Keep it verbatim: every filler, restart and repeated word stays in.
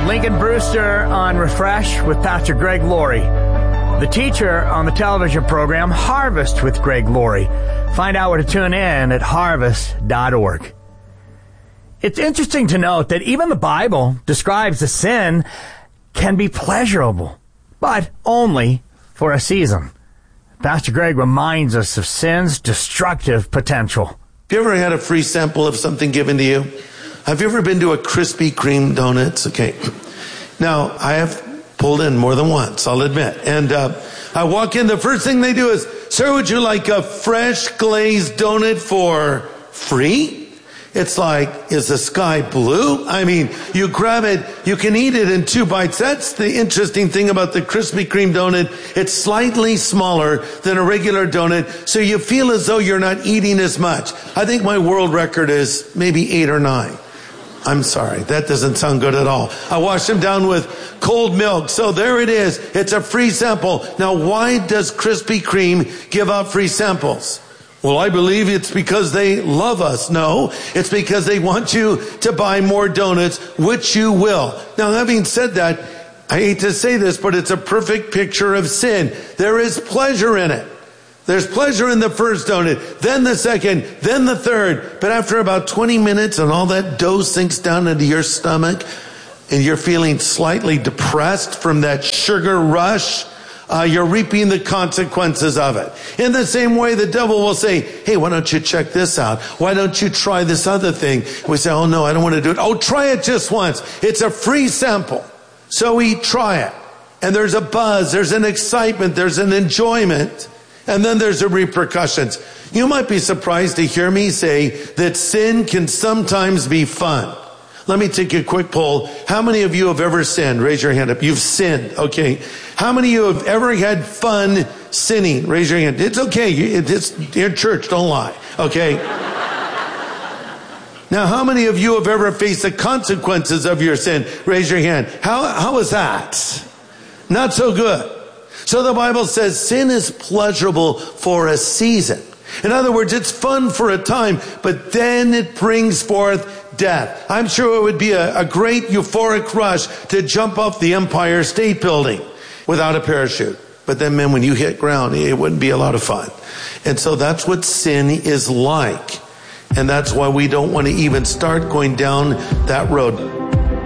Lincoln Brewster on Refresh with Pastor Greg Laurie. The teacher on the television program Harvest with Greg Laurie. Find out where to tune in at harvest dot org. It's interesting to note that even the Bible describes the sin can be pleasurable, but only for a season. Pastor Greg reminds us of sin's destructive potential. Have you ever had a free sample of something given to you? Have you ever been to a Krispy Kreme donuts? Okay. Now, I have pulled in more than once, I'll admit. And uh, I walk in, the first thing they do is, sir, would you like a fresh glazed donut for free? It's like, is the sky blue? I mean, you grab it, you can eat it in two bites. That's the interesting thing about the Krispy Kreme donut. It's slightly smaller than a regular donut, so you feel as though you're not eating as much. I think my world record is maybe eight or nine. I'm sorry, that doesn't sound good at all. I wash them down with cold milk. So there it is. It's a free sample. Now, why does Krispy Kreme give out free samples? Well, I believe it's because they love us. No, it's because they want you to buy more donuts, which you will. Now, having said that, I hate to say this, but it's a perfect picture of sin. There is pleasure in it. There's pleasure in the first donut, then the second, then the third. But after about twenty minutes and all that dough sinks down into your stomach and you're feeling slightly depressed from that sugar rush, uh, you're reaping the consequences of it. In the same way, the devil will say, hey, why don't you check this out? Why don't you try this other thing? We say, oh no, I don't want to do it. Oh, try it just once. It's a free sample. So we try it. And there's a buzz, there's an excitement, there's an enjoyment. And then there's the repercussions. You might be surprised to hear me say that sin can sometimes be fun. Let me take a quick poll. How many of you have ever sinned? Raise your hand up. You've sinned. Okay. How many of you have ever had fun sinning? Raise your hand. It's okay. It's your church. Don't lie. Okay. Now, how many of you have ever faced the consequences of your sin? Raise your hand. How, how was that? Not so good. So the Bible says sin is pleasurable for a season. In other words, it's fun for a time, but then it brings forth death. I'm sure it would be a, a great euphoric rush to jump off the Empire State Building without a parachute. But then, man, when you hit ground, it wouldn't be a lot of fun. And so that's what sin is like. And that's why we don't want to even start going down that road.